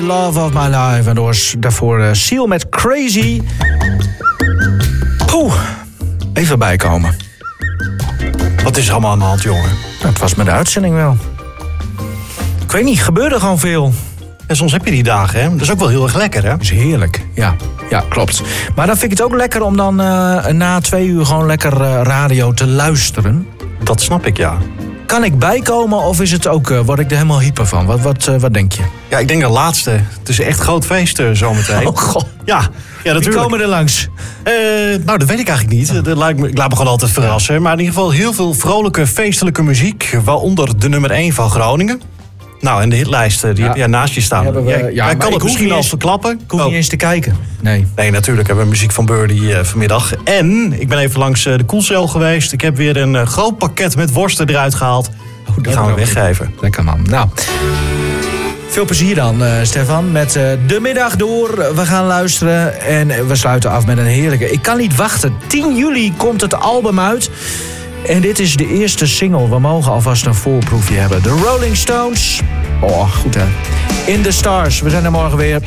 Love of My Life. En daarvoor Seal met Crazy. Poeh, even bijkomen. Wat is er allemaal aan de hand, jongen? Nou, het was met de uitzending wel. Ik weet niet, gebeurde gewoon veel. En soms heb je die dagen, hè? Dat is ook wel heel erg lekker, hè? Dat is heerlijk, ja. Ja, klopt. Maar dan vind ik het ook lekker om dan na 2 uur gewoon lekker radio te luisteren. Dat snap ik, ja. Kan ik bijkomen of is het ook, word ik er helemaal hyper van? Wat denk je? Ja, ik denk de laatste. Het is echt groot feest zometeen. Oh god. Ja, natuurlijk. Wie komen er langs? Nou, dat weet ik eigenlijk niet. Ik laat me gewoon altijd verrassen. Maar in ieder geval heel veel vrolijke, feestelijke muziek. Waaronder de nummer 1 van Groningen. Nou, en de hitlijst, die heb jij naast je staan. Jij kan het misschien al verklappen. Ik hoef niet eens te kijken. Nee, natuurlijk hebben we muziek van Birdie vanmiddag. En ik ben even langs de koelcel geweest. Ik heb weer een groot pakket met worsten eruit gehaald. Die gaan we weggeven. Lekker man. Nou, veel plezier dan, Stefan. Met de middag door. We gaan luisteren en we sluiten af met een heerlijke... Ik kan niet wachten. 10 juli komt het album uit. En dit is de eerste single. We mogen alvast een voorproefje hebben. The Rolling Stones. Oh, goed hè. In the Stars. We zijn er morgen weer.